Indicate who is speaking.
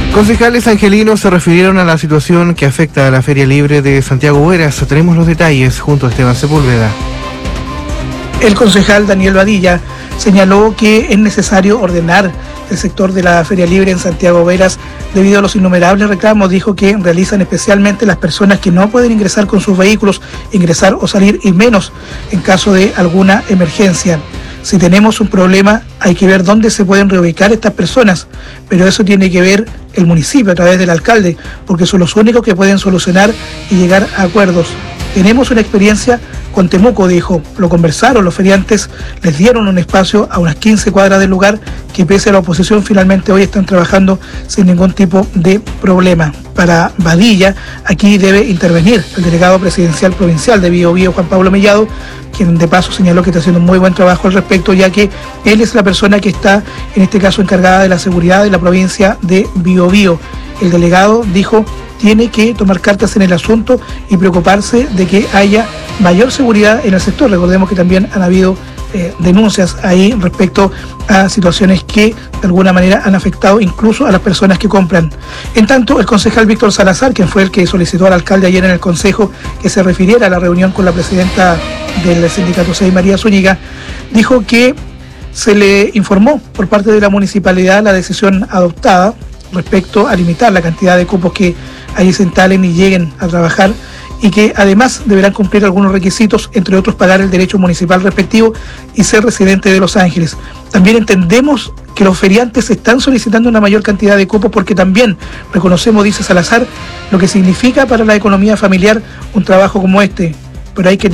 Speaker 1: Concejales angelinos se refirieron a la situación que afecta a la Feria Libre de Santiago Hueras. Tenemos los detalles junto a Esteban Sepúlveda.
Speaker 2: El concejal Daniel Badilla señaló que es necesario ordenar el sector de la Feria Libre en Santiago Hueras debido a los innumerables reclamos. Dijo que realizan especialmente las personas que no pueden ingresar con sus vehículos, ingresar o salir, y menos en caso de alguna emergencia. Si tenemos un problema, hay que ver dónde se pueden reubicar estas personas, pero eso tiene que ver el municipio a través del alcalde, porque son los únicos que pueden solucionar y llegar a acuerdos. Tenemos una experiencia con Temuco, dijo. Lo conversaron, los feriantes les dieron un espacio a unas 15 cuadras del lugar que, pese a la oposición, finalmente hoy están trabajando sin ningún tipo de problema. Para Badilla, aquí debe intervenir el delegado presidencial provincial de Biobío, Juan Pablo Mellado, quien de paso señaló que está haciendo un muy buen trabajo al respecto, ya que él es la persona que está, en este caso, encargada de la seguridad de la provincia de Biobío. El delegado dijo tiene que tomar cartas en el asunto y preocuparse de que haya mayor seguridad en el sector. Recordemos que también han habido denuncias ahí respecto a situaciones que de alguna manera han afectado incluso a las personas que compran. En tanto, el concejal Víctor Salazar, quien fue el que solicitó al alcalde ayer en el Consejo que se refiriera a la reunión con la presidenta del sindicato CEI, María Zúñiga, dijo que se le informó por parte de la municipalidad la decisión adoptada respecto a limitar la cantidad de cupos que ahí se instalen y lleguen a trabajar, y que además deberán cumplir algunos requisitos, entre otros pagar el derecho municipal respectivo y ser residente de Los Ángeles. También entendemos que los feriantes están solicitando una mayor cantidad de cupos porque también reconocemos, dice Salazar, lo que significa para la economía familiar un trabajo como este, pero hay que